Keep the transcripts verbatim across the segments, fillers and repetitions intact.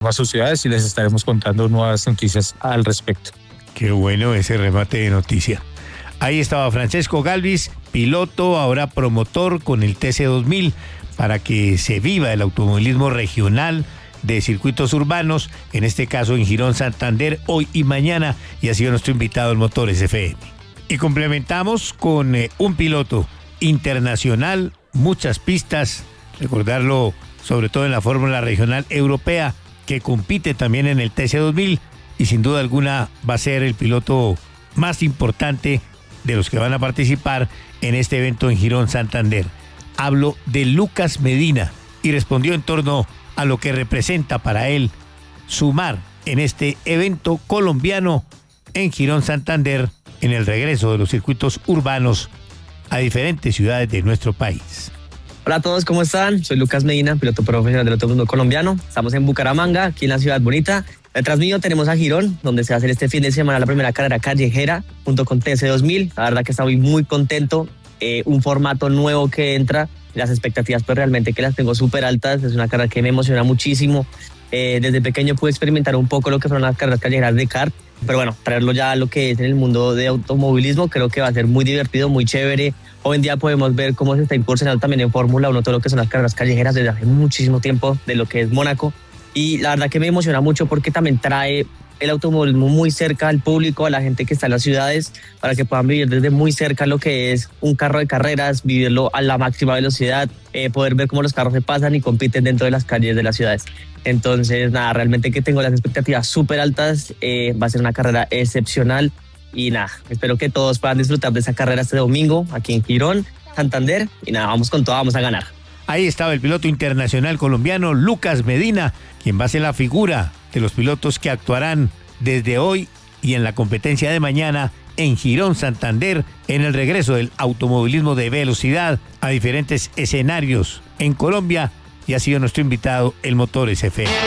a sus ciudades y les estaremos contando nuevas noticias al respecto. Qué bueno ese remate de noticia. Ahí estaba Francesco Galvis, piloto, ahora promotor con el T C dos mil, para que se viva el automovilismo regional de circuitos urbanos, en este caso en Girón, Santander, hoy y mañana, y ha sido nuestro invitado en Motores F M. Y complementamos con eh, un piloto internacional, muchas pistas, recordarlo sobre todo en la Fórmula Regional Europea, que compite también en el T C dos mil, y sin duda alguna va a ser el piloto más importante de los que van a participar en este evento en Girón, Santander. Hablo de Lucas Medina y respondió en torno a lo que representa para él sumar en este evento colombiano en Girón, Santander, en el regreso de los circuitos urbanos a diferentes ciudades de nuestro país. Hola a todos, ¿cómo están? Soy Lucas Medina, piloto profesional del automundo colombiano. Estamos en Bucaramanga, aquí en la ciudad bonita. Detrás mío tenemos a Girón, donde se va a hacer este fin de semana la primera carrera callejera junto con T C dos mil. La verdad que estoy muy contento. Eh, un formato nuevo que entra. Las expectativas pues realmente que las tengo súper altas. Es una carrera que me emociona muchísimo. Eh, desde pequeño pude experimentar un poco lo que fueron las carreras callejeras de kart. Pero bueno, traerlo ya a lo que es en el mundo de automovilismo creo que va a ser muy divertido, muy chévere. Hoy en día podemos ver cómo se está incursionando también en Fórmula uno todo lo que son las carreras callejeras desde hace muchísimo tiempo, de lo que es Mónaco. Y la verdad que me emociona mucho porque también trae el automovilismo muy cerca al público, a la gente que está en las ciudades, para que puedan vivir desde muy cerca lo que es un carro de carreras, vivirlo a la máxima velocidad, eh, poder ver cómo los carros se pasan y compiten dentro de las calles de las ciudades. Entonces, nada, realmente que tengo las expectativas súper altas, eh, va a ser una carrera excepcional y nada, espero que todos puedan disfrutar de esa carrera este domingo aquí en Girón, Santander, y nada, vamos con todo, vamos a ganar. Ahí estaba el piloto internacional colombiano Lucas Medina, quien va a ser la figura de los pilotos que actuarán desde hoy y en la competencia de mañana en Girón, Santander, en el regreso del automovilismo de velocidad a diferentes escenarios en Colombia, y ha sido nuestro invitado el Motores F M.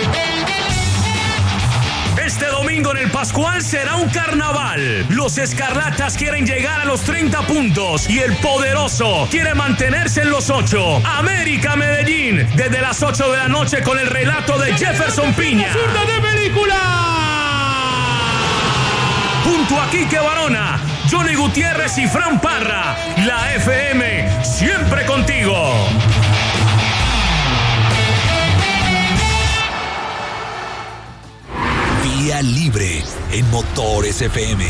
Este domingo en el Pascual será un carnaval. Los Escarlatas quieren llegar a los treinta puntos y el Poderoso quiere mantenerse en los ocho. América Medellín, desde las ocho de la noche con el relato de Jefferson Piña. ¡Zurda de película! Junto a Quique Barona, Johnny Gutiérrez y Fran Parra. La F M, siempre contigo. Vía libre en Motores F M.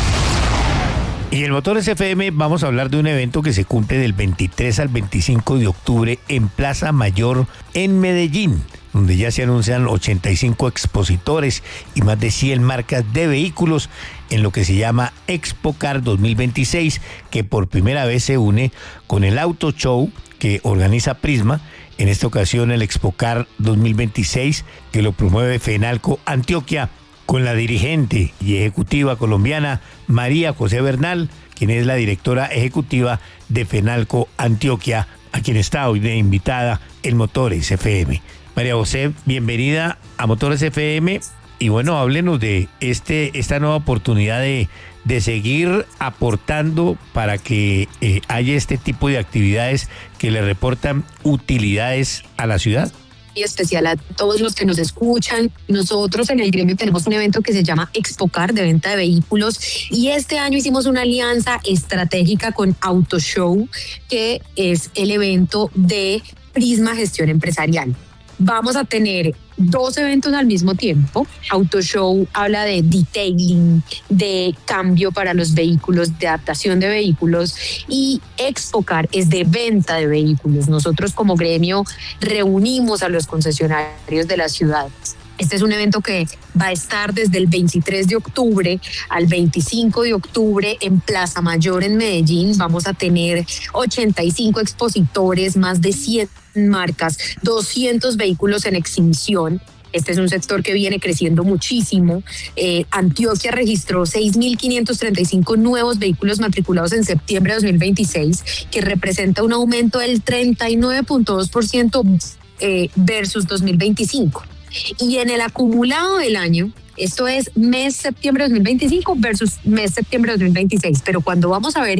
Y en Motores F M vamos a hablar de un evento que se cumple del veintitrés al veinticinco de octubre en Plaza Mayor en Medellín, donde ya se anuncian ochenta y cinco expositores y más de cien marcas de vehículos en lo que se llama ExpoCar dos mil veintiséis, que por primera vez se une con el Auto Show que organiza Prisma. En esta ocasión el ExpoCar dos mil veintiséis, que lo promueve Fenalco Antioquia, con la dirigente y ejecutiva colombiana María José Bernal, quien es la directora ejecutiva de Fenalco Antioquia, a quien está hoy de invitada en Motores F M. María José, bienvenida a Motores F M, y bueno, háblenos de este esta nueva oportunidad de, de seguir aportando para que eh, haya este tipo de actividades que le reportan utilidades a la ciudad. Y especial a todos los que nos escuchan. Nosotros en el gremio tenemos un evento que se llama ExpoCar, de venta de vehículos, y este año hicimos una alianza estratégica con Auto Show, que es el evento de Prisma Gestión Empresarial. Vamos a tener dos eventos al mismo tiempo. Auto Show habla de detailing, de cambio para los vehículos, de adaptación de vehículos, y ExpoCar es de venta de vehículos. Nosotros como gremio reunimos a los concesionarios de la ciudad. Este es un evento que va a estar desde el veintitrés de octubre al veinticinco de octubre en Plaza Mayor en Medellín. Vamos a tener ochenta y cinco expositores, más de cien marcas, doscientos vehículos en exhibición. Este es un sector que viene creciendo muchísimo. Eh, Antioquia registró seis mil quinientos treinta y cinco nuevos vehículos matriculados en septiembre de dos mil veintiséis, que representa un aumento del treinta y nueve punto dos por ciento eh, versus dos mil veinticinco. Y en el acumulado del año, esto es mes septiembre de dos mil veinticinco versus mes septiembre de dos mil veintiséis, pero cuando vamos a ver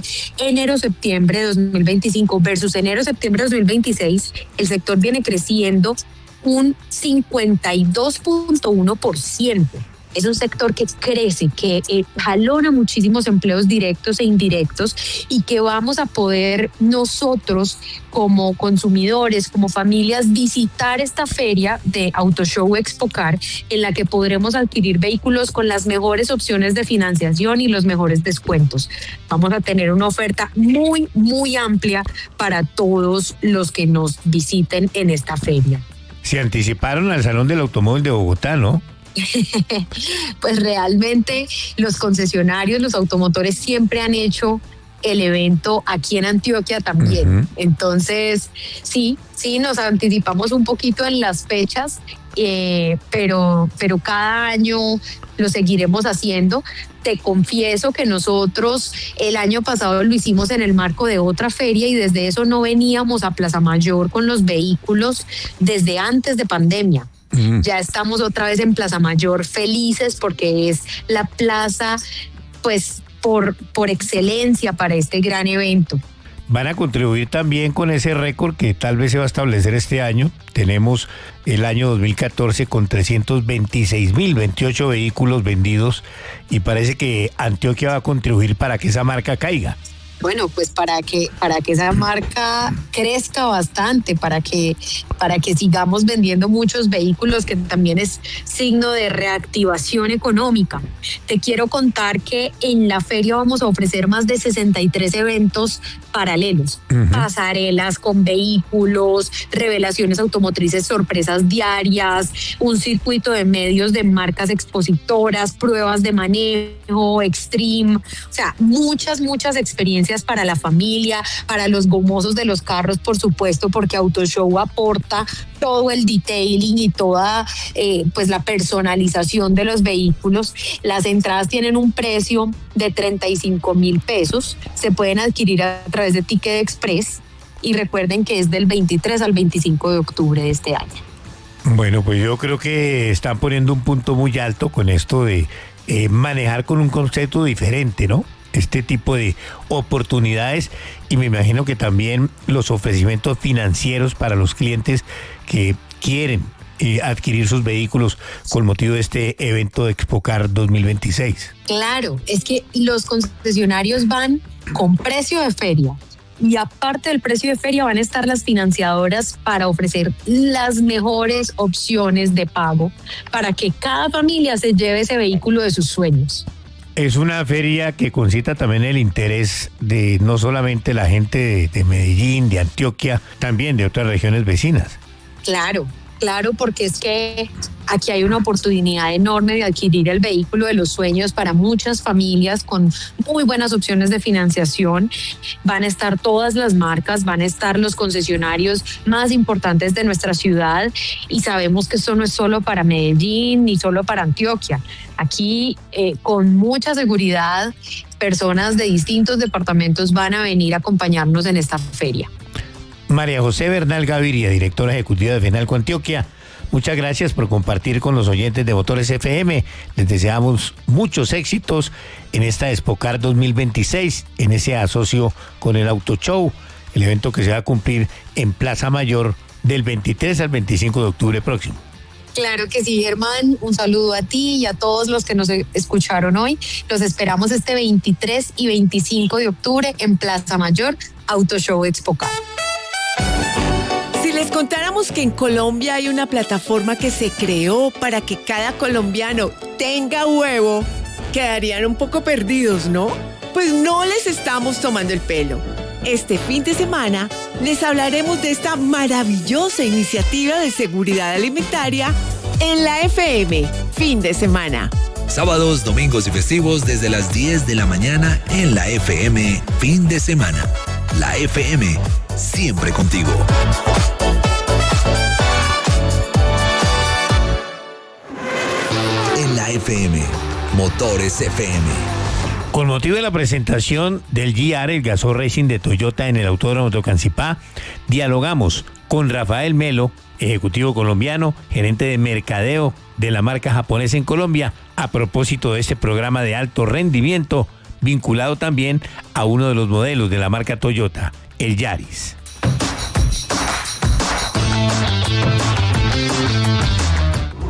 enero-septiembre de dos mil veinticinco versus enero-septiembre de dos mil veintiséis, el sector viene creciendo un cincuenta y dos punto uno por ciento. Es un sector que crece, que eh, jalona muchísimos empleos directos e indirectos y que vamos a poder nosotros como consumidores, como familias, visitar esta feria de Autoshow Expocar, en la que podremos adquirir vehículos con las mejores opciones de financiación y los mejores descuentos. Vamos a tener una oferta muy, muy amplia para todos los que nos visiten en esta feria. Se anticiparon al Salón del Automóvil de Bogotá, ¿no? Pues realmente los concesionarios, los automotores siempre han hecho el evento aquí en Antioquia también. Uh-huh. Entonces, sí, sí, nos anticipamos un poquito en las fechas, eh, pero, pero cada año lo seguiremos haciendo. Te confieso que nosotros el año pasado lo hicimos en el marco de otra feria y desde eso no veníamos a Plaza Mayor con los vehículos desde antes de pandemia. Mm. Ya estamos otra vez en Plaza Mayor felices porque es la plaza pues por, por excelencia para este gran evento. Van a contribuir también con ese récord que tal vez se va a establecer este año. Tenemos el año dos mil catorce con trescientos veintiséis mil veintiocho vehículos vendidos y parece que Antioquia va a contribuir para que esa marca caiga. Bueno, pues para que para que esa marca crezca bastante, para que para que sigamos vendiendo muchos vehículos, que también es signo de reactivación económica. Te quiero contar que en la feria vamos a ofrecer más de sesenta y tres eventos paralelos, uh-huh. pasarelas con vehículos, revelaciones automotrices, sorpresas diarias, un circuito de medios de marcas expositoras, pruebas de manejo, extreme, o sea, muchas, muchas experiencias para la familia, para los gomosos de los carros, por supuesto, porque Autoshow aporta todo el detailing y toda eh, pues la personalización de los vehículos. Las entradas tienen un precio de treinta y cinco mil pesos, se pueden adquirir a través de Ticket Express y recuerden que es del veintitrés al veinticinco de octubre de este año. Bueno, pues yo creo que están poniendo un punto muy alto con esto de eh, manejar con un concepto diferente, ¿no? Este tipo de oportunidades y me imagino que también los ofrecimientos financieros para los clientes que quieren eh, adquirir sus vehículos con motivo de este evento de Expocar dos mil veintiséis. Claro, es que los concesionarios van con precio de feria y aparte del precio de feria van a estar las financiadoras para ofrecer las mejores opciones de pago para que cada familia se lleve ese vehículo de sus sueños. Es una feria que concita también el interés de no solamente la gente de, de Medellín, de Antioquia, también de otras regiones vecinas. Claro, claro, porque es que aquí hay una oportunidad enorme de adquirir el vehículo de los sueños para muchas familias con muy buenas opciones de financiación. Van a estar todas las marcas, van a estar los concesionarios más importantes de nuestra ciudad y sabemos que esto no es solo para Medellín ni solo para Antioquia. Aquí, eh, con mucha seguridad, personas de distintos departamentos van a venir a acompañarnos en esta feria. María José Bernal Gaviria, directora ejecutiva de FENALCO Antioquia, muchas gracias por compartir con los oyentes de Motores F M. Les deseamos muchos éxitos en esta Expocar dos mil veintiséis, en ese asocio con el Autoshow, el evento que se va a cumplir en Plaza Mayor del veintitrés al veinticinco de octubre próximo. Claro que sí, Germán. Un saludo a ti y a todos los que nos escucharon hoy. Los esperamos este veintitrés y veinticinco de octubre en Plaza Mayor, Autoshow Expocar. Si les contáramos que en Colombia hay una plataforma que se creó para que cada colombiano tenga huevo, quedarían un poco perdidos, ¿no? Pues no les estamos tomando el pelo. Este fin de semana les hablaremos de esta maravillosa iniciativa de seguridad alimentaria en la F M, fin de semana. Sábados, domingos y festivos desde las diez de la mañana en la F M, fin de semana. La F M, siempre contigo. En la F M, Motores F M. Con motivo de la presentación del G R, el Gazoo Racing de Toyota en el Autódromo de Tocancipá, dialogamos con Rafael Melo, ejecutivo colombiano, gerente de mercadeo de la marca japonesa en Colombia, a propósito de este programa de alto rendimiento, vinculado también a uno de los modelos de la marca Toyota, el Yaris.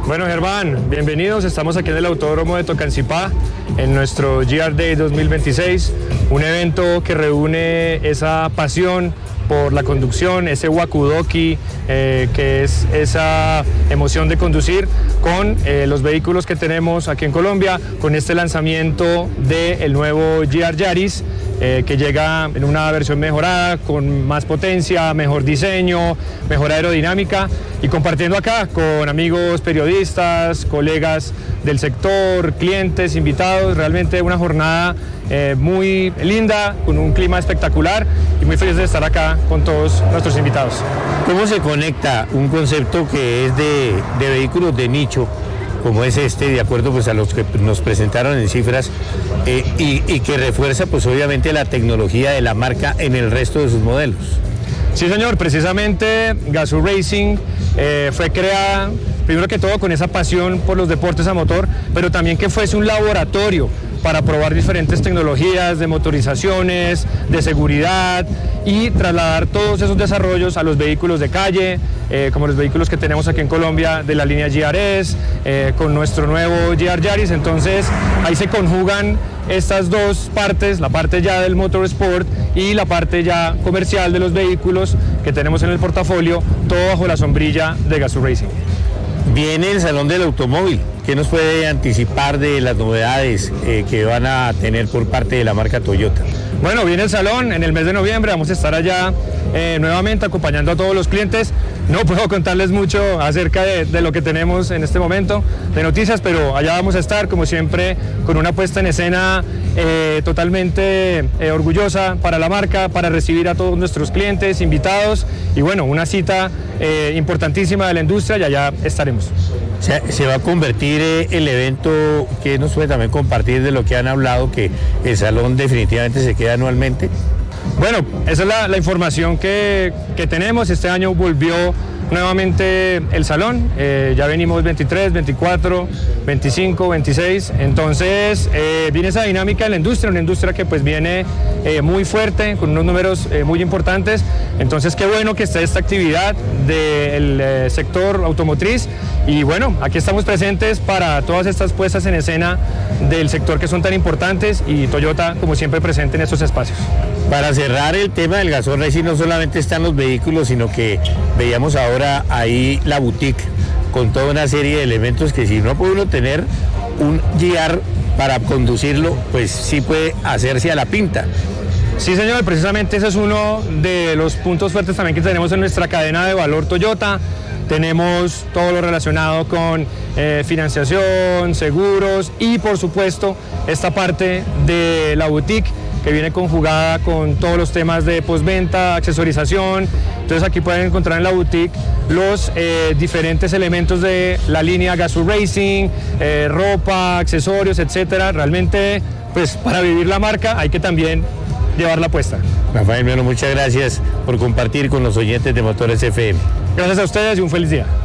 Bueno, Germán, bienvenidos. Estamos aquí en el Autódromo de Tocancipá, en nuestro G R Day dos mil veintiséis, un evento que reúne esa pasión por la conducción, ese wakudoki, eh, que es esa emoción de conducir con eh, los vehículos que tenemos aquí en Colombia, con este lanzamiento del nuevo G R Yaris, eh, que llega en una versión mejorada, con más potencia, mejor diseño, mejor aerodinámica, y compartiendo acá con amigos periodistas, colegas del sector, clientes, invitados, realmente una jornada eh, muy linda, con un clima espectacular y muy feliz de estar acá con todos nuestros invitados. ¿Cómo se conecta un concepto que es de, de vehículos de nicho, como es este, de acuerdo pues a los que nos presentaron en cifras, eh, y, y que refuerza pues obviamente la tecnología de la marca en el resto de sus modelos? Sí, señor, precisamente Gazoo Racing eh, fue creada primero que todo con esa pasión por los deportes a motor, pero también que fuese un laboratorio para probar diferentes tecnologías de motorizaciones, de seguridad y trasladar todos esos desarrollos a los vehículos de calle, eh, como los vehículos que tenemos aquí en Colombia de la línea G R S, eh, con nuestro nuevo G R Yaris. Entonces ahí se conjugan estas dos partes, la parte ya del motorsport y la parte ya comercial de los vehículos que tenemos en el portafolio, todo bajo la sombrilla de Gazoo Racing. Viene el Salón del Automóvil. ¿Qué nos puede anticipar de las novedades eh, que van a tener por parte de la marca Toyota? Bueno, viene el salón en el mes de noviembre, vamos a estar allá eh, nuevamente acompañando a todos los clientes. No puedo contarles mucho acerca de, de lo que tenemos en este momento de noticias, pero allá vamos a estar, como siempre, con una puesta en escena eh, totalmente eh, orgullosa para la marca, para recibir a todos nuestros clientes, invitados, y bueno, una cita eh, importantísima de la industria, y allá estaremos. Se, se va a convertir eh, el evento, que nos puede también compartir de lo que han hablado, que el salón definitivamente se queda anualmente. Bueno, esa es la, la información que, que tenemos. Este año volvió nuevamente el salón, eh, ya venimos veintitrés, veinticuatro, veinticinco, veintiséis, entonces eh, viene esa dinámica en la industria, una industria que pues viene eh, muy fuerte, con unos números eh, muy importantes, entonces qué bueno que esté esta actividad del eh, sector automotriz, y bueno, aquí estamos presentes para todas estas puestas en escena del sector que son tan importantes, y Toyota como siempre presente en estos espacios. Para cerrar el tema del Gazoo Racing, no solamente están los vehículos, sino que veíamos ahora ahí la boutique con toda una serie de elementos que si no puede uno tener un G R para conducirlo, pues sí puede hacerse a la pinta. Sí, señor, precisamente ese es uno de los puntos fuertes también que tenemos en nuestra cadena de valor Toyota. Tenemos todo lo relacionado con eh, financiación, seguros y por supuesto esta parte de la boutique que viene conjugada con todos los temas de postventa, accesorización. Entonces aquí pueden encontrar en la boutique los eh, diferentes elementos de la línea Gazoo Racing, eh, ropa, accesorios, etcétera. Realmente, pues para vivir la marca hay que también llevarla puesta. Rafael Melo, muchas gracias por compartir con los oyentes de Motores F M. Gracias a ustedes y un feliz día.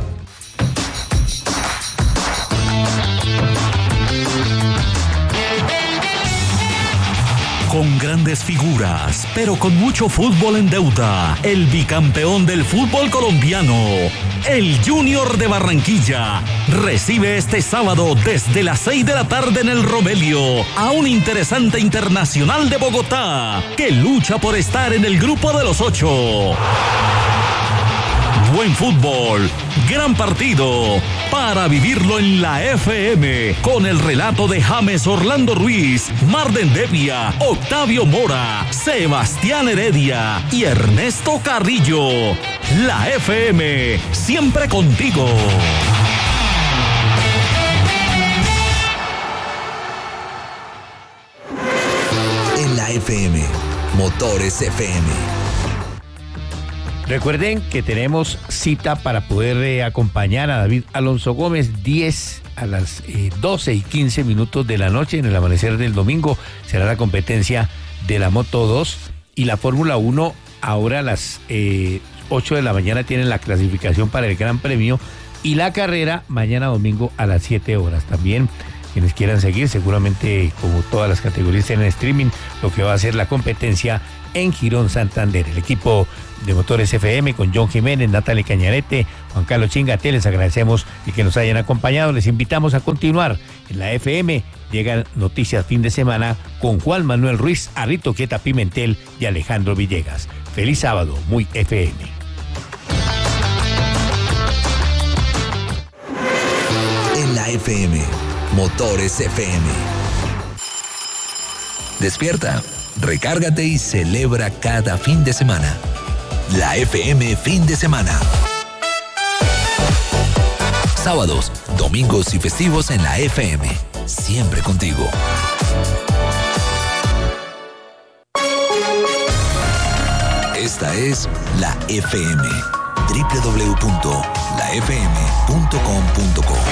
Con grandes figuras, pero con mucho fútbol en deuda, el bicampeón del fútbol colombiano, el Junior de Barranquilla, recibe este sábado desde las seis de la tarde en el Romelio a un interesante Internacional de Bogotá que lucha por estar en el grupo de los ocho. Buen fútbol, gran partido, para vivirlo en la F M, con el relato de James Orlando Ruiz, Marden Devia, Octavio Mora, Sebastián Heredia y Ernesto Carrillo. La F M, siempre contigo. En la F M, Motores F M. Recuerden que tenemos cita para poder eh, acompañar a David Alonso Gómez, diez a las eh, doce y quince minutos de la noche, en el amanecer del domingo. Será la competencia de la Moto dos y la Fórmula uno. Ahora a las eh, ocho de la mañana tienen la clasificación para el Gran Premio, y la carrera mañana domingo a las siete horas. También quienes quieran seguir, seguramente como todas las categorías en streaming, lo que va a ser la competencia en Girón Santander. El equipo de Motores F M con John Jiménez, Natalie Cañarete, Juan Carlos Chingate, les agradecemos y que nos hayan acompañado. Les invitamos a continuar en la F M. Llegan noticias fin de semana con Juan Manuel Ruiz, Arrito Quieta Pimentel y Alejandro Villegas. Feliz sábado, muy F M. En la F M, Motores F M. Despierta, recárgate y celebra cada fin de semana. La F M fin de semana. Sábados, domingos y festivos en la F M. Siempre contigo. Esta es la F M. doble u doble u doble u punto la f m punto com punto co.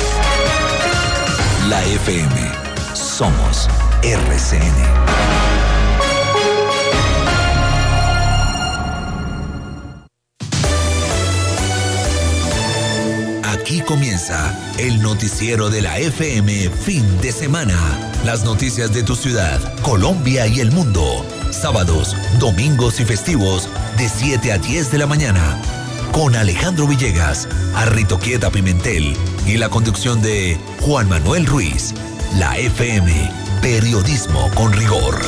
La F M. Somos R C N. Aquí comienza el noticiero de la F M fin de semana. Las noticias de tu ciudad, Colombia y el mundo. Sábados, domingos y festivos de siete a diez de la mañana. Con Alejandro Villegas, Arrito Quieta Pimentel y la conducción de Juan Manuel Ruiz. La F M, periodismo con rigor.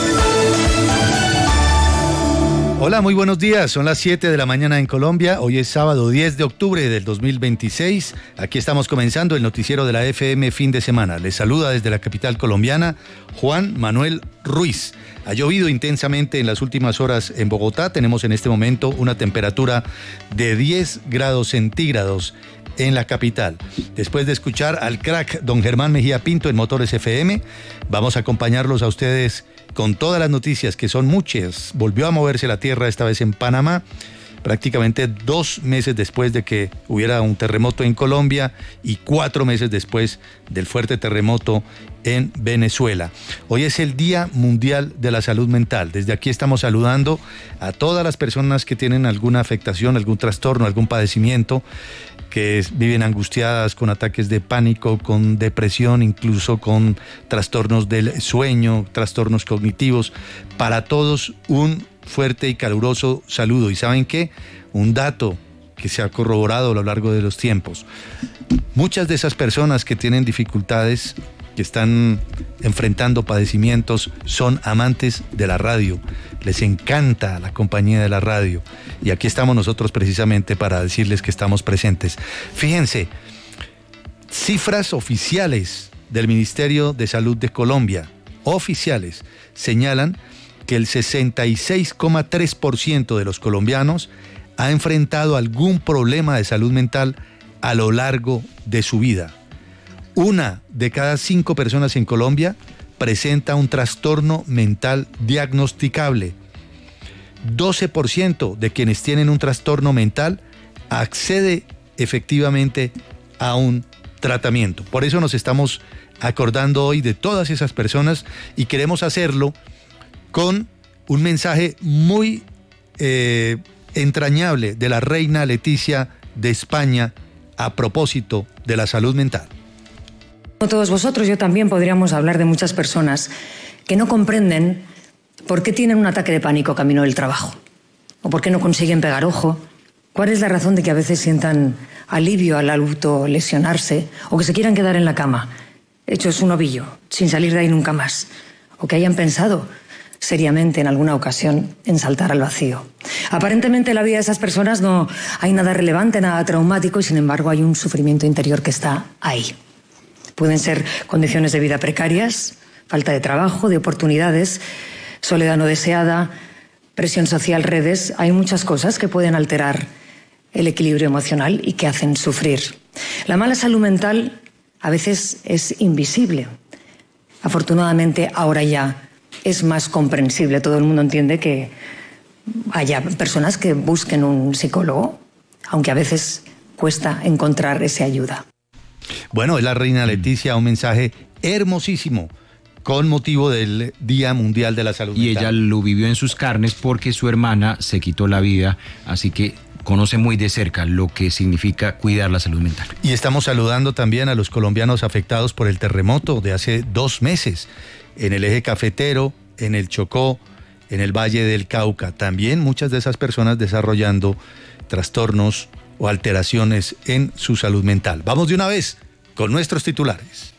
Hola, muy buenos días. Son las siete de la mañana en Colombia. Hoy es sábado diez de octubre del dos mil veintiséis. Aquí estamos comenzando el noticiero de la F M fin de semana. Les saluda desde la capital colombiana Juan Manuel Ruiz. Ha llovido intensamente en las últimas horas en Bogotá. Tenemos en este momento una temperatura de diez grados centígrados en la capital. Después de escuchar al crack don Germán Mejía Pinto en Motores F M, vamos a acompañarlos a ustedes con todas las noticias, que son muchas. Volvió a moverse la tierra, esta vez en Panamá, prácticamente dos meses después de que hubiera un terremoto en Colombia y cuatro meses después del fuerte terremoto en Venezuela. Hoy es el Día Mundial de la Salud Mental. Desde aquí estamos saludando a todas las personas que tienen alguna afectación, algún trastorno, algún padecimiento, que es, viven angustiadas con ataques de pánico, con depresión, incluso con trastornos del sueño, trastornos cognitivos. Para todos un fuerte y caluroso saludo. ¿Y saben qué? Un dato que se ha corroborado a lo largo de los tiempos. Muchas de esas personas que tienen dificultades, que están enfrentando padecimientos, son amantes de la radio. Les encanta la compañía de la radio. Y aquí estamos nosotros precisamente para decirles que estamos presentes. Fíjense, cifras oficiales del Ministerio de Salud de Colombia, oficiales, señalan que el sesenta y seis coma tres por ciento de los colombianos ha enfrentado algún problema de salud mental a lo largo de su vida. Una de cada cinco personas en Colombia presenta un trastorno mental diagnosticable. doce por ciento de quienes tienen un trastorno mental accede efectivamente a un tratamiento. Por eso nos estamos acordando hoy de todas esas personas y queremos hacerlo con un mensaje muy eh, entrañable de la reina Leticia de España a propósito de la salud mental. Como todos vosotros, yo también podríamos hablar de muchas personas que no comprenden por qué tienen un ataque de pánico camino del trabajo, o por qué no consiguen pegar ojo, cuál es la razón de que a veces sientan alivio al autolesionarse, o que se quieran quedar en la cama, hechos un ovillo, sin salir de ahí nunca más, o que hayan pensado seriamente en alguna ocasión en saltar al vacío. Aparentemente en la vida de esas personas no hay nada relevante, nada traumático, y sin embargo hay un sufrimiento interior que está ahí. Pueden ser condiciones de vida precarias, falta de trabajo, de oportunidades, soledad no deseada, presión social, redes. Hay muchas cosas que pueden alterar el equilibrio emocional y que hacen sufrir. La mala salud mental a veces es invisible. Afortunadamente ahora ya es más comprensible. Todo el mundo entiende que haya personas que busquen un psicólogo, aunque a veces cuesta encontrar esa ayuda. Bueno, es la reina Leticia, un mensaje hermosísimo con motivo del Día Mundial de la Salud y Mental. ella lo vivió en sus carnes porque su hermana se quitó la vida, así que conoce muy de cerca lo que significa cuidar la salud mental. Y estamos saludando también a los colombianos afectados por el terremoto de hace dos meses en el eje cafetero, en el Chocó, en el Valle del Cauca. También muchas de esas personas desarrollando trastornos o alteraciones en su salud mental. Vamos de una vez con nuestros titulares.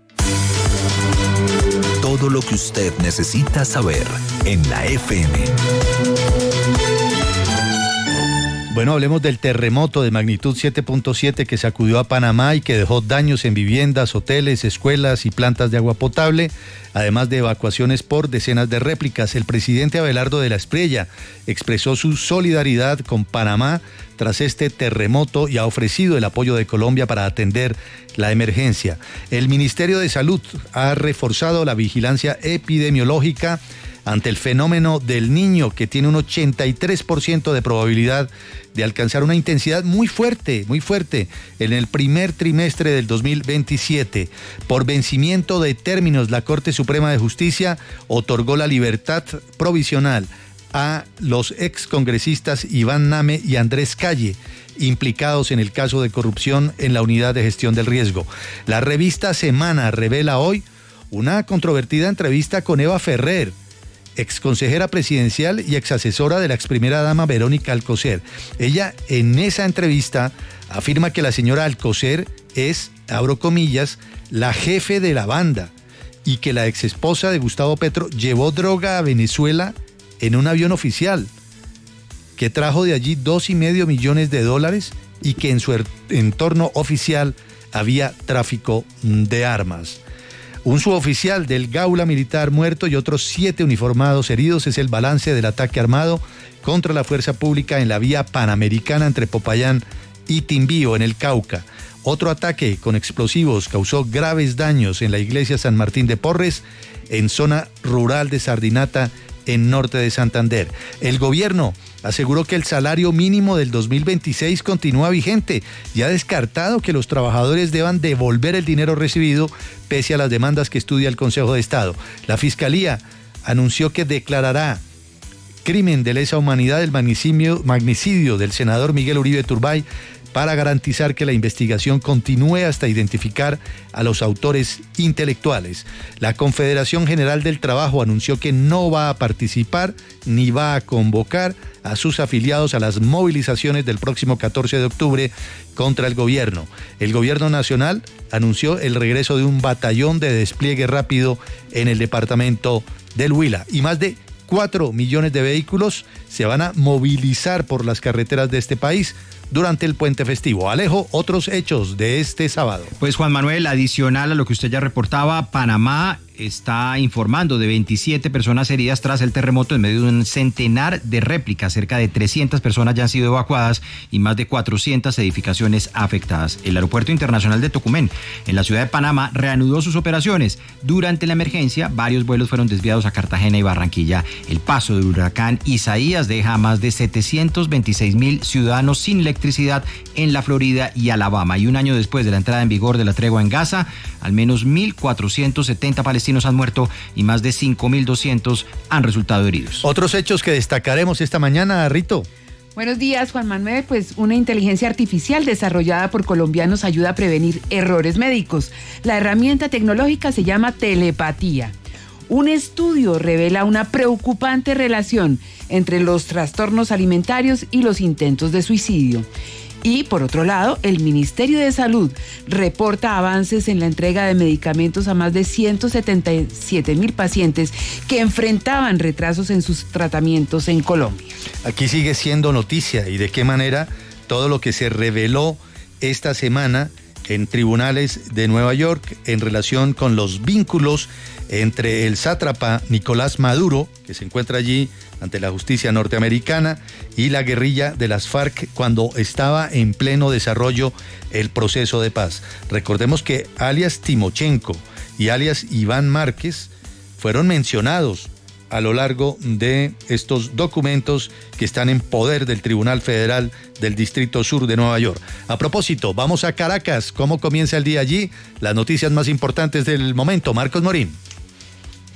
Todo lo que usted necesita saber en la F M. Bueno, hablemos del terremoto de magnitud siete punto siete que sacudió a Panamá y que dejó daños en viviendas, hoteles, escuelas y plantas de agua potable, además de evacuaciones por decenas de réplicas. El presidente Abelardo de la Espriella expresó su solidaridad con Panamá tras este terremoto y ha ofrecido el apoyo de Colombia para atender la emergencia. El Ministerio de Salud ha reforzado la vigilancia epidemiológica ante el fenómeno del Niño, que tiene un ochenta y tres por ciento de probabilidad de alcanzar una intensidad muy fuerte, muy fuerte, en el primer trimestre del dos mil veintisiete. Por vencimiento de términos, la Corte Suprema de Justicia otorgó la libertad provisional a los excongresistas Iván Name y Andrés Calle, implicados en el caso de corrupción en la Unidad de Gestión del Riesgo. La revista Semana revela hoy una controvertida entrevista con Eva Ferrer, exconsejera presidencial y exasesora de la ex primera dama Verónica Alcocer. Ella en esa entrevista afirma que la señora Alcocer es, abro comillas, la jefe de la banda y que la exesposa de Gustavo Petro llevó droga a Venezuela en un avión oficial, que trajo de allí dos y medio millones de dólares y que en su entorno oficial había tráfico de armas. Un suboficial del Gaula Militar muerto y otros siete uniformados heridos es el balance del ataque armado contra la fuerza pública en la vía panamericana entre Popayán y Timbío, en el Cauca. Otro ataque con explosivos causó graves daños en la iglesia San Martín de Porres, en zona rural de Sardinata, en norte de Santander. El gobierno aseguró que el salario mínimo del dos mil veintiséis continúa vigente y ha descartado que los trabajadores deban devolver el dinero recibido pese a las demandas que estudia el Consejo de Estado. La Fiscalía anunció que declarará crimen de lesa humanidad el magnicidio, magnicidio del senador Miguel Uribe Turbay para garantizar que la investigación continúe hasta identificar a los autores intelectuales. La Confederación General del Trabajo anunció que no va a participar ni va a convocar a sus afiliados a las movilizaciones del próximo catorce de octubre contra el gobierno. El gobierno nacional anunció el regreso de un batallón de despliegue rápido en el departamento del Huila y más de cuatro millones de vehículos se van a movilizar por las carreteras de este país durante el puente festivo. Alejo, otros hechos de este sábado. Pues Juan Manuel, adicional a lo que usted ya reportaba, Panamá está informando de veintisiete personas heridas tras el terremoto en medio de un centenar de réplicas. Cerca de trescientas personas ya han sido evacuadas y más de cuatrocientas edificaciones afectadas. El Aeropuerto Internacional de Tocumen, en la ciudad de Panamá, reanudó sus operaciones. Durante la emergencia, varios vuelos fueron desviados a Cartagena y Barranquilla. El paso del huracán Isaías deja a más de setecientos veintiséis mil ciudadanos sin electricidad en la Florida y Alabama. Y un año después de la entrada en vigor de la tregua en Gaza, al menos mil cuatrocientos setenta palestinos han muerto y más de cinco mil doscientos han resultado heridos. Otros hechos que destacaremos esta mañana, Rito. Buenos días, Juan Manuel. Pues una inteligencia artificial desarrollada por colombianos ayuda a prevenir errores médicos. La herramienta tecnológica se llama telepatía. Un estudio revela una preocupante relación entre los trastornos alimentarios y los intentos de suicidio. Y, por otro lado, el Ministerio de Salud reporta avances en la entrega de medicamentos a más de ciento setenta y siete mil pacientes que enfrentaban retrasos en sus tratamientos en Colombia. Aquí sigue siendo noticia, y de qué manera todo lo que se reveló esta semana en tribunales de Nueva York en relación con los vínculos entre el sátrapa Nicolás Maduro, que se encuentra allí ante la justicia norteamericana, y la guerrilla de las FARC cuando estaba en pleno desarrollo el proceso de paz. Recordemos que alias Timochenko y alias Iván Márquez fueron mencionados a lo largo de estos documentos que están en poder del Tribunal Federal del Distrito Sur de Nueva York. A propósito, vamos a Caracas. ¿Cómo comienza el día allí? Las noticias más importantes del momento. Marcos Morín.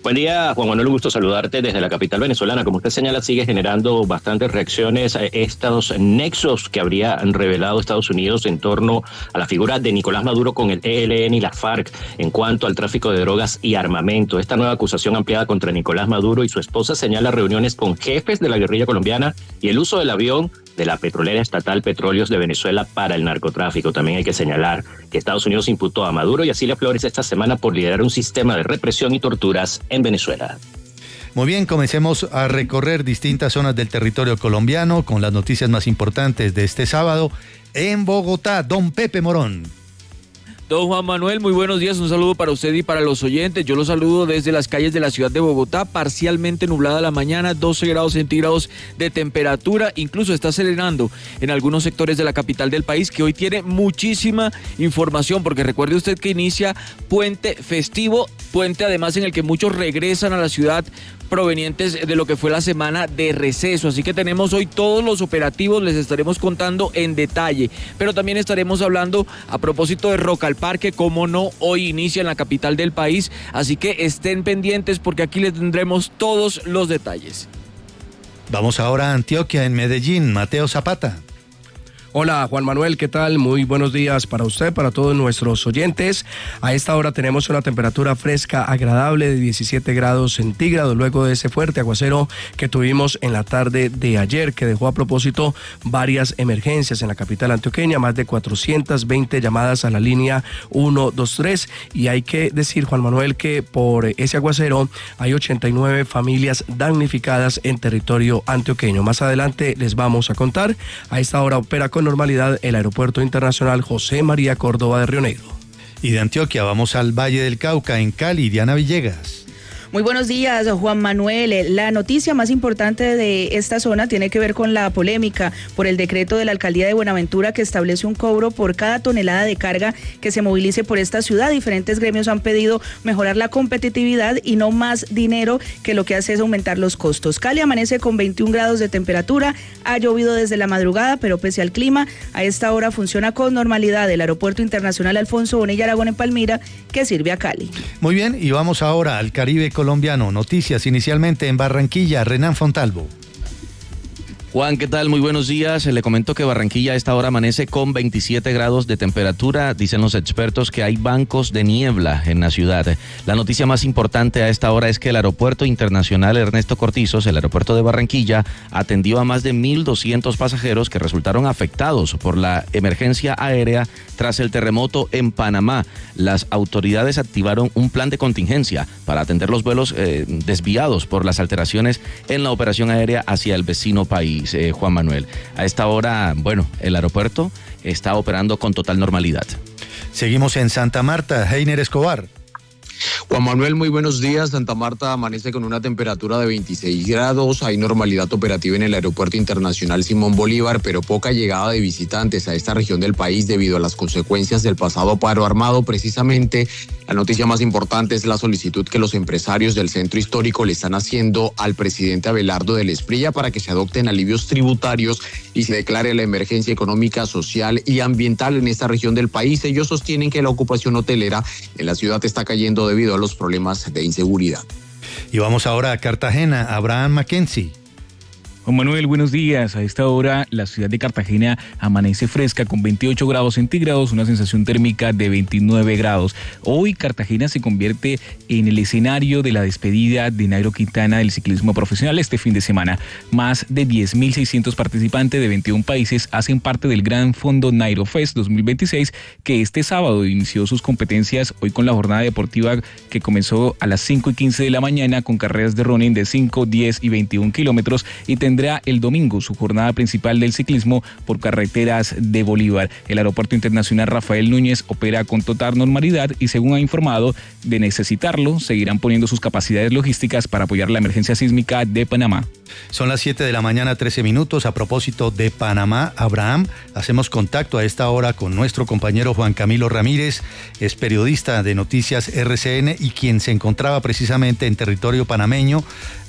Buen día, Juan Manuel, un gusto saludarte desde la capital venezolana. Como usted señala, sigue generando bastantes reacciones a estos nexos que habría revelado Estados Unidos en torno a la figura de Nicolás Maduro con el E L N y la FARC en cuanto al tráfico de drogas y armamento. Esta nueva acusación ampliada contra Nicolás Maduro y su esposa señala reuniones con jefes de la guerrilla colombiana y el uso del avión de la petrolera estatal Petróleos de Venezuela para el narcotráfico. También hay que señalar que Estados Unidos imputó a Maduro y a Cilia Flores esta semana por liderar un sistema de represión y torturas en Venezuela. Muy bien, comencemos a recorrer distintas zonas del territorio colombiano con las noticias más importantes de este sábado en Bogotá. Don Pepe Morón. Don Juan Manuel, muy buenos días, un saludo para usted y para los oyentes. Yo los saludo desde las calles de la ciudad de Bogotá, parcialmente nublada la mañana, doce grados centígrados de temperatura, incluso está acelerando en algunos sectores de la capital del país, que hoy tiene muchísima información, porque recuerde usted que inicia puente festivo, puente además en el que muchos regresan a la ciudad provenientes de lo que fue la semana de receso, así que tenemos hoy todos los operativos, les estaremos contando en detalle, pero también estaremos hablando a propósito de Rock al Parque, como no, hoy inicia en la capital del país, así que estén pendientes porque aquí les tendremos todos los detalles. Vamos ahora a Antioquia, en Medellín, Mateo Zapata. Hola Juan Manuel, ¿qué tal? Muy buenos días para usted, para todos nuestros oyentes. A esta hora tenemos una temperatura fresca, agradable de diecisiete grados centígrados, luego de ese fuerte aguacero que tuvimos en la tarde de ayer, que dejó a propósito varias emergencias en la capital antioqueña, más de cuatrocientas veinte llamadas a la línea ciento veintitrés, y hay que decir, Juan Manuel, que por ese aguacero hay ochenta y nueve familias damnificadas en territorio antioqueño. Más adelante les vamos a contar. A esta hora opera con normalidad el Aeropuerto Internacional José María Córdoba de Río Negro. Y de Antioquia vamos al Valle del Cauca, en Cali, Diana Villegas. Muy buenos días, Juan Manuel. La noticia más importante de esta zona tiene que ver con la polémica por el decreto de la Alcaldía de Buenaventura que establece un cobro por cada tonelada de carga que se movilice por esta ciudad. Diferentes gremios han pedido mejorar la competitividad y no más dinero, que lo que hace es aumentar los costos. Cali amanece con veintiún grados de temperatura, ha llovido desde la madrugada, pero pese al clima, a esta hora funciona con normalidad el Aeropuerto Internacional Alfonso Bonilla Aragón en Palmira, que sirve a Cali. Muy bien, y vamos ahora al Caribe colombiano. Noticias inicialmente en Barranquilla, Renan Fontalvo. Juan, ¿qué tal? Muy buenos días. Le comento que Barranquilla a esta hora amanece con veintisiete grados de temperatura. Dicen los expertos que hay bancos de niebla en la ciudad. La noticia más importante a esta hora es que el Aeropuerto Internacional Ernesto Cortizos, el aeropuerto de Barranquilla, atendió a más de mil doscientos pasajeros que resultaron afectados por la emergencia aérea tras el terremoto en Panamá. Las autoridades activaron un plan de contingencia para atender los vuelos eh, desviados por las alteraciones en la operación aérea hacia el vecino país. Eh, Juan Manuel, a esta hora, bueno, el aeropuerto está operando con total normalidad. Seguimos en Santa Marta, Heiner Escobar. Juan Manuel, muy buenos días. Santa Marta amanece con una temperatura de veintiséis grados. Hay normalidad operativa en el Aeropuerto Internacional Simón Bolívar, pero poca llegada de visitantes a esta región del país debido a las consecuencias del pasado paro armado. Precisamente, la noticia más importante es la solicitud que los empresarios del centro histórico le están haciendo al presidente Abelardo del Esprilla para que se adopten alivios tributarios y se declare la emergencia económica, social y ambiental en esta región del país. Ellos sostienen que la ocupación hotelera en la ciudad está cayendo debido a los problemas de inseguridad. Y vamos ahora a Cartagena, Abraham Mackenzie. Juan Manuel, buenos días. A esta hora la ciudad de Cartagena amanece fresca con veintiocho grados centígrados, una sensación térmica de veintinueve grados. Hoy Cartagena se convierte en el escenario de la despedida de Nairo Quintana del ciclismo profesional este fin de semana. Más de diez mil seiscientos participantes de veintiún países hacen parte del gran fondo Nairo Fest dos mil veintiséis, que este sábado inició sus competencias hoy con la jornada deportiva que comenzó a las cinco y quince de la mañana con carreras de running de cinco, diez y veintiún kilómetros, y tendrá el domingo su jornada principal del ciclismo por carreteras de Bolívar. El Aeropuerto Internacional Rafael Núñez opera con total normalidad y, según ha informado, de necesitarlo, seguirán poniendo sus capacidades logísticas para apoyar la emergencia sísmica de Panamá. Son las siete de la mañana, trece minutos. A propósito de Panamá, Abraham, hacemos contacto a esta hora con nuestro compañero Juan Camilo Ramírez, es periodista de Noticias R C N y quien se encontraba precisamente en territorio panameño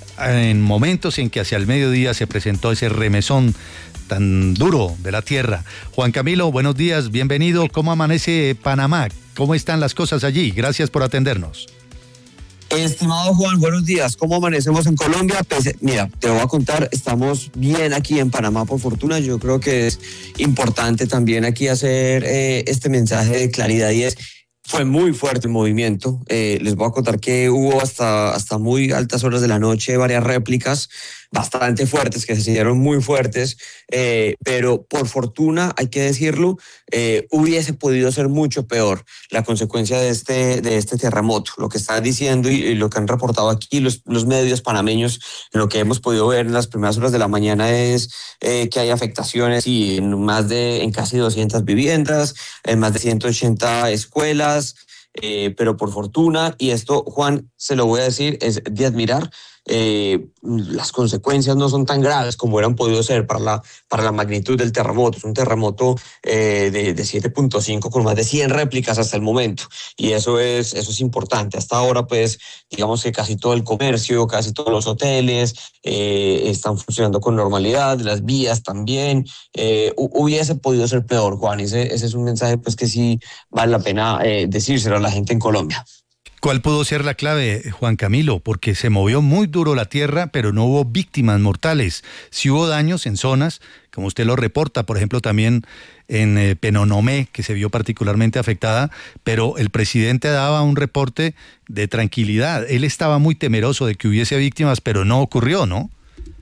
en momentos en que hacia el mediodía se presentó ese remesón tan duro de la tierra. Juan Camilo, buenos días, bienvenido. ¿Cómo amanece Panamá? ¿Cómo están las cosas allí? Gracias por atendernos. Estimado Juan, buenos días. ¿Cómo amanecemos en Colombia? Pues mira, te voy a contar, estamos bien aquí en Panamá por fortuna. Yo creo que es importante también aquí hacer eh, este mensaje de claridad y es, fue muy fuerte el movimiento. Eh, les voy a contar que hubo hasta, hasta muy altas horas de la noche varias réplicas bastante fuertes, que se sintieron muy fuertes, eh, pero por fortuna, hay que decirlo, eh, hubiese podido ser mucho peor la consecuencia de este, de este terremoto. Lo que están diciendo y, y lo que han reportado aquí los, los medios panameños, en lo que hemos podido ver en las primeras horas de la mañana es eh, que hay afectaciones y en más de, en casi doscientas viviendas, en más de ciento ochenta escuelas, eh, pero por fortuna, y esto, Juan, se lo voy a decir, es de admirar, Eh, las consecuencias no son tan graves como hubieran podido ser para la, para la magnitud del terremoto. Es un terremoto eh, de, de siete punto cinco con más de cien réplicas hasta el momento, y eso es, eso es importante. Hasta ahora, pues, digamos que casi todo el comercio, casi todos los hoteles eh, están funcionando con normalidad, las vías también. Eh, hubiese podido ser peor, Juan. Ese, ese es un mensaje pues que sí vale la pena eh, decírselo a la gente en Colombia. ¿Cuál pudo ser la clave, Juan Camilo? Porque se movió muy duro la tierra, pero no hubo víctimas mortales. Sí hubo daños en zonas, como usted lo reporta, por ejemplo, también en eh, Penonomé, que se vio particularmente afectada, pero el presidente daba un reporte de tranquilidad. Él estaba muy temeroso de que hubiese víctimas, pero no ocurrió, ¿no?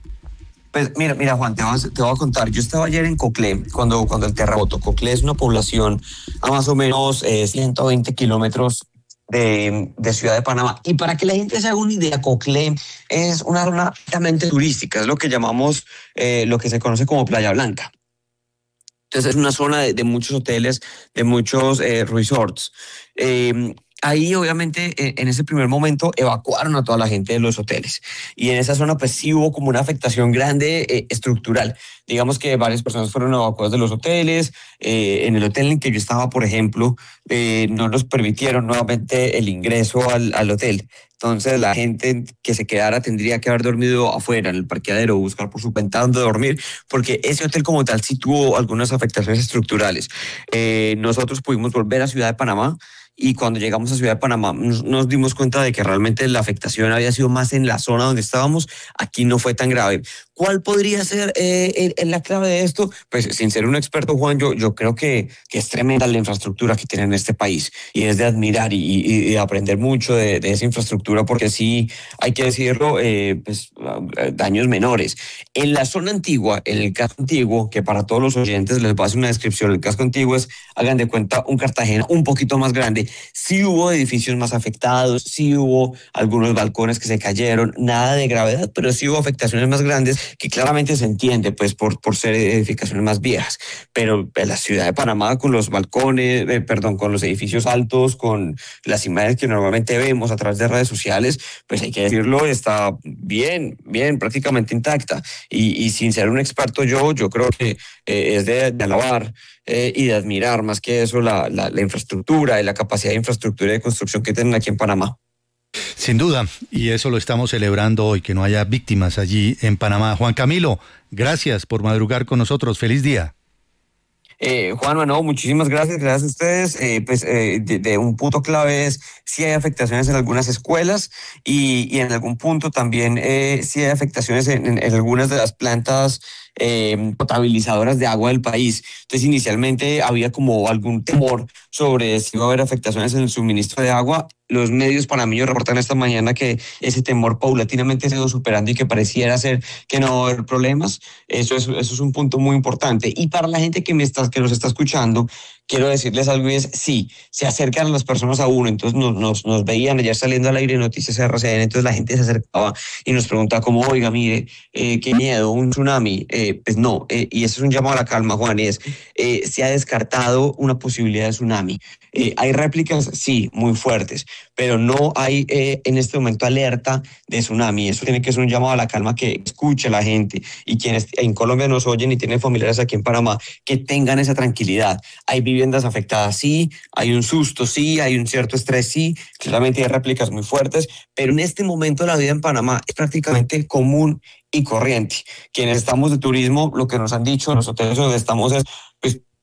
Pues mira, mira Juan, te voy, a, te voy a contar. Yo estaba ayer en Coclé, cuando, cuando el terremoto. Coclé es una población a más o menos eh, ciento veinte kilómetros De, de Ciudad de Panamá. Y para que la gente se haga una idea, Coclé es una zona altamente turística, es lo que llamamos, eh, lo que se conoce como Playa Blanca. Entonces es una zona de, de muchos hoteles, de muchos eh, resorts. Eh, Ahí obviamente en ese primer momento evacuaron a toda la gente de los hoteles, y en esa zona pues sí hubo como una afectación grande eh, estructural. Digamos que varias personas fueron evacuadas de los hoteles. Eh, en el hotel en que yo estaba, por ejemplo, eh, no nos permitieron nuevamente el ingreso al, al hotel. Entonces la gente que se quedara tendría que haber dormido afuera en el parqueadero, buscar por su cuenta donde dormir, porque ese hotel como tal sí tuvo algunas afectaciones estructurales. Eh, nosotros pudimos volver a Ciudad de Panamá, y cuando llegamos a Ciudad de Panamá nos, nos dimos cuenta de que realmente la afectación había sido más en la zona donde estábamos. Aquí no fue tan grave. ¿Cuál podría ser eh, el, la clave de esto? Pues sin ser un experto, Juan, yo, yo creo que, que es tremenda la infraestructura que tiene en este país, y es de admirar y, y, y aprender mucho de, de esa infraestructura, porque sí, hay que decirlo, eh, pues, daños menores. En la zona antigua, en el casco antiguo, que para todos los oyentes les voy a hacer una descripción, el casco antiguo es, hagan de cuenta, un Cartagena un poquito más grande. Sí hubo edificios más afectados, sí hubo algunos balcones que se cayeron, nada de gravedad, pero sí hubo afectaciones más grandes, que claramente se entiende pues por, por ser edificaciones más viejas. Pero en la Ciudad de Panamá, con los balcones, eh, perdón, con los edificios altos, con las imágenes que normalmente vemos a través de redes sociales, pues hay que decirlo, está bien, bien, prácticamente intacta. Y, y sin ser un experto yo, yo creo que eh, es de, de alabar eh, y de admirar más que eso la, la, la infraestructura y la capacidad de infraestructura y de construcción que tienen aquí en Panamá. Sin duda, y eso lo estamos celebrando hoy, que no haya víctimas allí en Panamá. Juan Camilo, gracias por madrugar con nosotros. Feliz día. Eh, Juan, bueno, muchísimas gracias, gracias a ustedes. Eh, pues eh, de, de un punto clave es si hay afectaciones en algunas escuelas, y, y en algún punto también eh, si hay afectaciones en, en, en algunas de las plantas eh, potabilizadoras de agua del país. Entonces inicialmente había como algún temor sobre si iba a haber afectaciones en el suministro de agua. Los medios panameños reportan esta mañana que ese temor paulatinamente se ha ido superando y que pareciera ser que no va a haber problemas. Eso es, eso es un punto muy importante. Y para la gente que, me está, que nos está escuchando, quiero decirles algo, y es, sí, se acercan las personas a uno. Entonces nos, nos, nos veían ayer saliendo al aire Noticias R C N, entonces la gente se acercaba y nos preguntaba como, oiga, mire, eh, qué miedo, un tsunami. Eh, pues no, eh, y eso es un llamado a la calma, Juan, y es, eh, se ha descartado una posibilidad de tsunami. Eh, hay réplicas, sí, muy fuertes, pero no hay eh, en este momento alerta de tsunami. Eso tiene que ser un llamado a la calma, que escuche la gente, y quienes en Colombia nos oyen y tienen familiares aquí en Panamá, que tengan esa tranquilidad. Hay viviendas afectadas, sí, hay un susto, sí, hay un cierto estrés, sí, claramente hay réplicas muy fuertes, pero en este momento la vida en Panamá es prácticamente común y corriente. Quienes estamos de turismo, lo que nos han dicho en los hoteles donde estamos es, pues,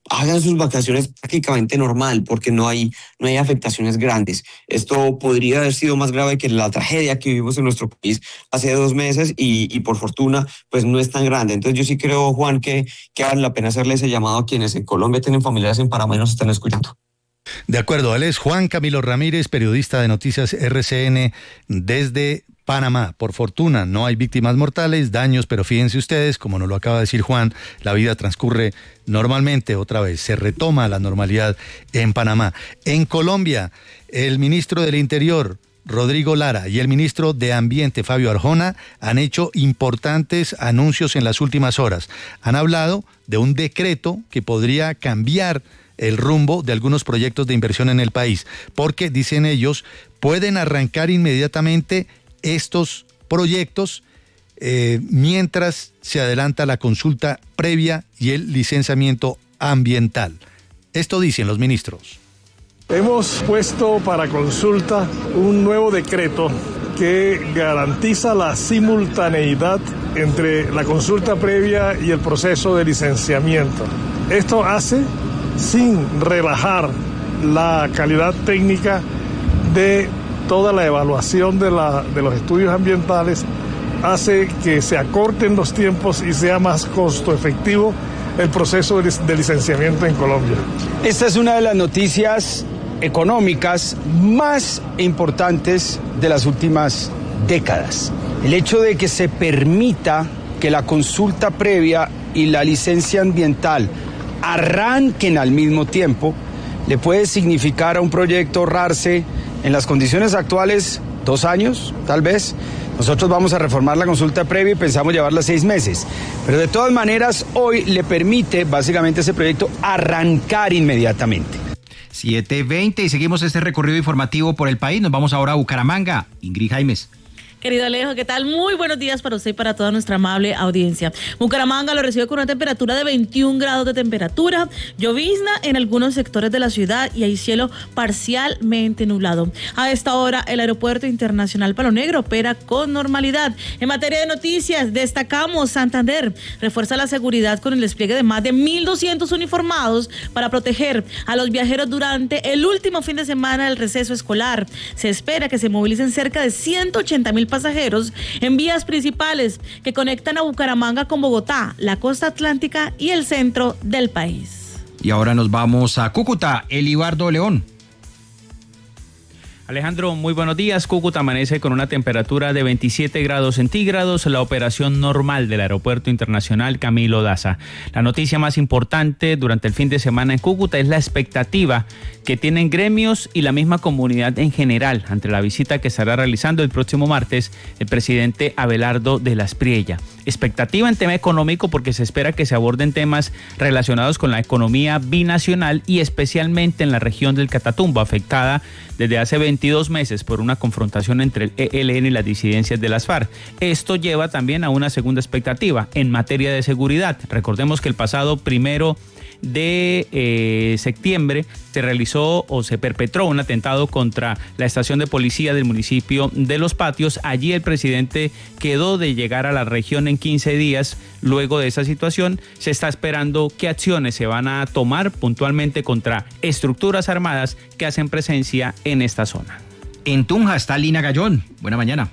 hagan sus vacaciones prácticamente normal, porque no hay, no hay afectaciones grandes. Esto podría haber sido más grave que la tragedia que vivimos en nuestro país hace dos meses y, y por fortuna pues no es tan grande. Entonces yo sí creo, Juan, que, que vale la pena hacerle ese llamado a quienes en Colombia tienen familiares en Panamá y nos están escuchando. De acuerdo, él es Juan Camilo Ramírez, periodista de Noticias R C N desde Panamá. Por fortuna no hay víctimas mortales, daños, pero fíjense ustedes, como nos lo acaba de decir Juan, la vida transcurre normalmente otra vez, se retoma la normalidad en Panamá. En Colombia, el ministro del Interior, Rodrigo Lara, y el ministro de Ambiente, Fabio Arjona, han hecho importantes anuncios en las últimas horas. Han hablado de un decreto que podría cambiar el rumbo de algunos proyectos de inversión en el país, porque, dicen ellos, pueden arrancar inmediatamente estos proyectos eh, mientras se adelanta la consulta previa y el licenciamiento ambiental. Esto dicen los ministros. Hemos puesto para consulta un nuevo decreto que garantiza la simultaneidad entre la consulta previa y el proceso de licenciamiento. Esto hace sin relajar la calidad técnica de toda la evaluación de, la, de los estudios ambientales, hace que se acorten los tiempos y sea más costo efectivo el proceso de, de licenciamiento en Colombia. Esta es una de las noticias económicas más importantes de las últimas décadas. El hecho de que se permita que la consulta previa y la licencia ambiental arranquen al mismo tiempo le puede significar a un proyecto ahorrarse en las condiciones actuales dos años, tal vez. Nosotros vamos a reformar la consulta previa y pensamos llevarla seis meses. Pero de todas maneras, hoy le permite básicamente ese proyecto arrancar inmediatamente. siete veinte y seguimos este recorrido informativo por el país. Nos vamos ahora a Bucaramanga. Ingrid Jaimes. Querido Alejo, ¿qué tal? Muy buenos días para usted y para toda nuestra amable audiencia. Bucaramanga lo recibe con una temperatura de veintiún grados de temperatura, llovizna en algunos sectores de la ciudad y hay cielo parcialmente nublado. A esta hora, el Aeropuerto Internacional Palo Negro opera con normalidad. En materia de noticias, destacamos Santander refuerza la seguridad con el despliegue de más de mil doscientos uniformados para proteger a los viajeros durante el último fin de semana del receso escolar. Se espera que se movilicen cerca de ciento ochenta mil pasajeros en vías principales que conectan a Bucaramanga con Bogotá, la costa atlántica y el centro del país. Y ahora nos vamos a Cúcuta, Elibardo León. Alejandro, muy buenos días. Cúcuta amanece con una temperatura de veintisiete grados centígrados, la operación normal del Aeropuerto Internacional Camilo Daza. La noticia más importante durante el fin de semana en Cúcuta es la expectativa que tienen gremios y la misma comunidad en general ante la visita que estará realizando el próximo martes el presidente Abelardo de la Espriella. Expectativa en tema económico porque se espera que se aborden temas relacionados con la economía binacional y especialmente en la región del Catatumbo, afectada desde hace veintidós meses por una confrontación entre el E L N y las disidencias de las FARC. Esto lleva también a una segunda expectativa en materia de seguridad. Recordemos que el pasado primero de eh, septiembre se realizó o se perpetró un atentado contra la estación de policía del municipio de Los Patios. Allí el presidente quedó de llegar a la región en quince días. Luego de esa situación se está esperando qué acciones se van a tomar puntualmente contra estructuras armadas que hacen presencia en esta zona. En Tunja está Lina Gallón. Buena mañana.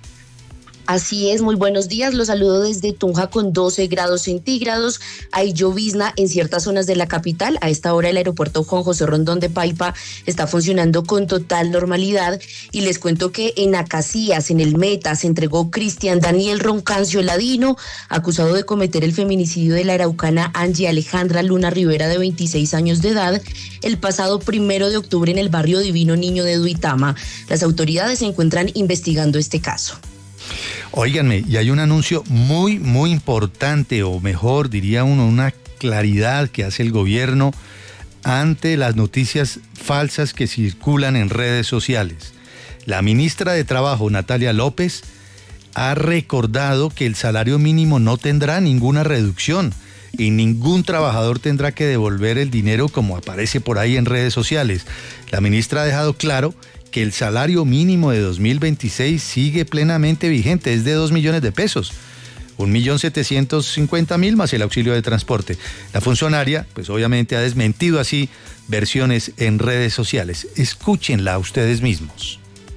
Así es, muy buenos días, los saludo desde Tunja con doce grados centígrados, hay llovizna en ciertas zonas de la capital. A esta hora el aeropuerto Juan José Rondón de Paipa está funcionando con total normalidad y les cuento que en Acacías, en el Meta, se entregó Cristian Daniel Roncancio Ladino, acusado de cometer el feminicidio de la araucana Angie Alejandra Luna Rivera de veintiséis años de edad el pasado primero de octubre en el barrio Divino Niño de Duitama. Las autoridades se encuentran investigando este caso. Óiganme, y hay un anuncio muy, muy importante, o mejor diría uno, una claridad que hace el gobierno ante las noticias falsas que circulan en redes sociales. La ministra de Trabajo, Natalia López, ha recordado que el salario mínimo no tendrá ninguna reducción y ningún trabajador tendrá que devolver el dinero como aparece por ahí en redes sociales. La ministra ha dejado claro que el salario mínimo de dos mil veintiséis sigue plenamente vigente, es de dos millones de pesos. un millón setecientos cincuenta mil más el auxilio de transporte. La funcionaria, pues obviamente ha desmentido así versiones en redes sociales. Escúchenla ustedes mismos.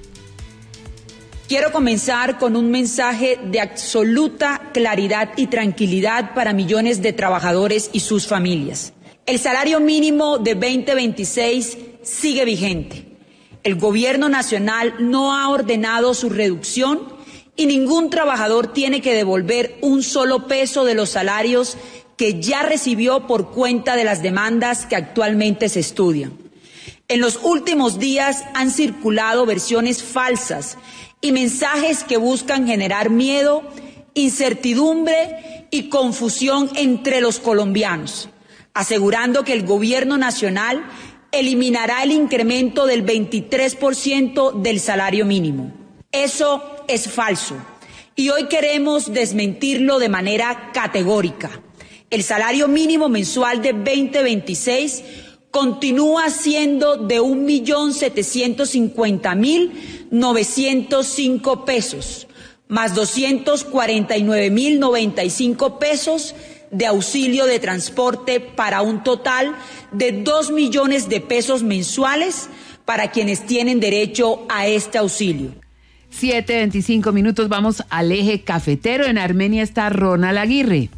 Quiero comenzar con un mensaje de absoluta claridad y tranquilidad para millones de trabajadores y sus familias. El salario mínimo de veinte veintiséis sigue vigente. El gobierno nacional no ha ordenado su reducción y ningún trabajador tiene que devolver un solo peso de los salarios que ya recibió por cuenta de las demandas que actualmente se estudian. En los últimos días han circulado versiones falsas y mensajes que buscan generar miedo, incertidumbre y confusión entre los colombianos, asegurando que el gobierno nacional eliminará el incremento del veintitrés por ciento del salario mínimo. Eso es falso y hoy queremos desmentirlo de manera categórica. El salario mínimo mensual de veinte veintiséis continúa siendo de un millón setecientos cincuenta mil novecientos cinco pesos, más doscientos cuarenta y nueve mil noventa y cinco pesos de auxilio de transporte para un total de dos millones de pesos mensuales para quienes tienen derecho a este auxilio. siete veinticinco minutos, vamos al eje cafetero. En Armenia está Ronald Aguirre.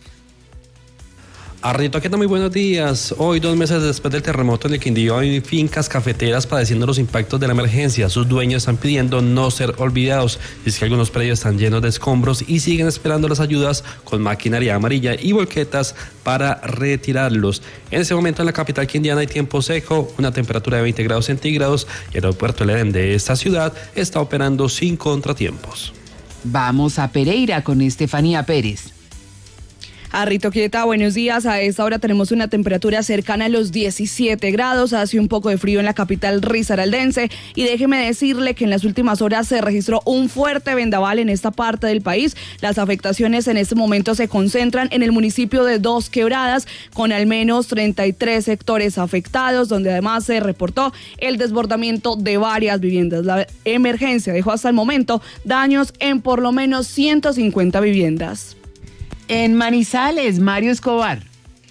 Arnitoqueta, muy buenos días. Hoy, dos meses después del terremoto en el Quindío, hay fincas cafeteras padeciendo los impactos de la emergencia. Sus dueños están pidiendo no ser olvidados. Y es que algunos predios están llenos de escombros y siguen esperando las ayudas con maquinaria amarilla y volquetas para retirarlos. En ese momento en la capital quindiana hay tiempo seco, una temperatura de veinte grados centígrados y el aeropuerto El Edén de esta ciudad está operando sin contratiempos. Vamos a Pereira con Estefanía Pérez. Arnitoqueta, buenos días. A esta hora tenemos una temperatura cercana a los diecisiete grados. Hace un poco de frío en la capital risaraldense. Y déjeme decirle que en las últimas horas se registró un fuerte vendaval en esta parte del país. Las afectaciones en este momento se concentran en el municipio de Dos Quebradas, con al menos treinta y tres sectores afectados, donde además se reportó el desbordamiento de varias viviendas. La emergencia dejó hasta el momento daños en por lo menos ciento cincuenta viviendas. En Manizales, Mario Escobar.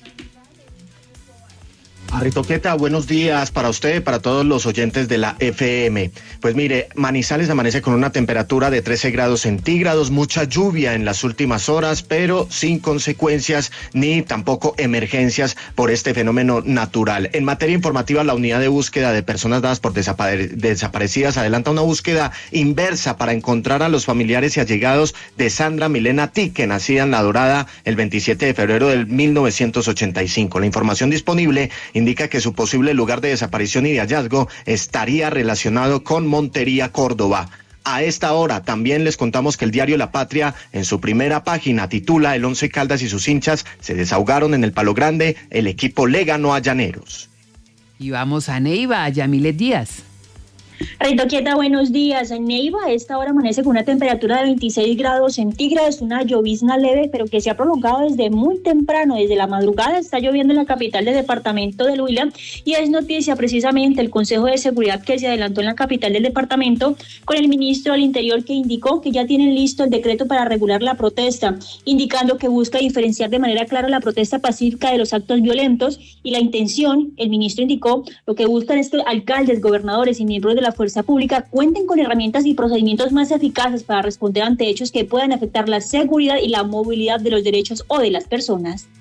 Arnitoqueta, buenos días para usted y para todos los oyentes de la F M. Pues mire, Manizales amanece con una temperatura de trece grados centígrados, mucha lluvia en las últimas horas, pero sin consecuencias ni tampoco emergencias por este fenómeno natural. En materia informativa, la unidad de búsqueda de personas dadas por desapare- desaparecidas adelanta una búsqueda inversa para encontrar a los familiares y allegados de Sandra Milena Tique, nacida en La Dorada el veintisiete de febrero del mil novecientos ochenta y cinco. La información disponible indica que su posible lugar de desaparición y de hallazgo estaría relacionado con Montería, Córdoba. A esta hora también les contamos que el diario La Patria en su primera página titula: el Once Caldas y sus hinchas se desahogaron en el Palo Grande, el equipo le ganó a Llaneros. Y vamos a Neiva, a Yamilet Díaz. Arnitoqueta, buenos días. En Neiva a esta hora amanece con una temperatura de veintiséis grados centígrados, una llovizna leve, pero que se ha prolongado desde muy temprano, desde la madrugada. Está lloviendo en la capital del departamento del Huila y es noticia precisamente el Consejo de Seguridad que se adelantó en la capital del departamento con el ministro del Interior, que indicó que ya tienen listo el decreto para regular la protesta, indicando que busca diferenciar de manera clara la protesta pacífica de los actos violentos y la intención. El ministro indicó lo que buscan es que alcaldes, gobernadores y miembros de la fuerza pública cuenten con herramientas y procedimientos más eficaces para responder ante hechos que puedan afectar la seguridad y la movilidad de los derechos o de las personas.